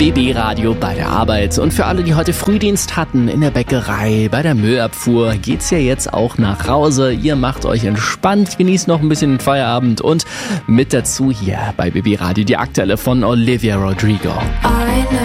BB Radio bei der Arbeit. Und für alle, die heute Frühdienst hatten, in der Bäckerei, bei der Müllabfuhr, geht's ja jetzt auch nach Hause. Ihr macht euch entspannt, genießt noch ein bisschen den Feierabend und mit dazu hier bei BB Radio die Aktuelle von Olivia Rodrigo.